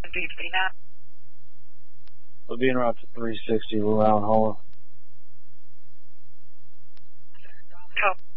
We'll be en route to 360 Blue Mountain Hole. Copy.